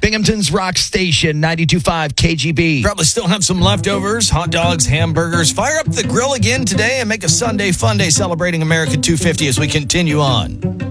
Binghamton's Rock Station, 92.5 KGB. Probably still have some leftovers, hot dogs, hamburgers. Fire up the grill again today and make a Sunday fun day celebrating America 250 as we continue on.